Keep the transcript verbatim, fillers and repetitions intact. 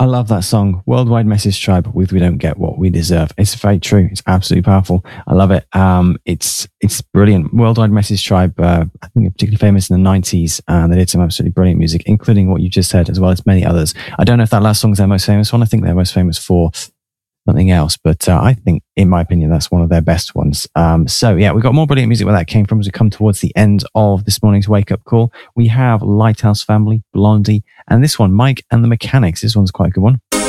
I love that song, Worldwide Message Tribe with We Don't Get What We Deserve. It's very true. It's absolutely powerful. I love it. Um, it's it's brilliant. Worldwide Message Tribe, uh, I think they're particularly famous in the nineties. Uh, they did some absolutely brilliant music, including what you just said, as well as many others. I don't know if that last song is their most famous one. I think they're most famous for something else, but uh, I think, in my opinion, that's one of their best ones. Um, so yeah, we've got more brilliant music where that came from as we come towards the end of this morning's Wake Up Call. We have Lighthouse Family, Blondie, and this one, Mike and the Mechanics. This one's quite a good one.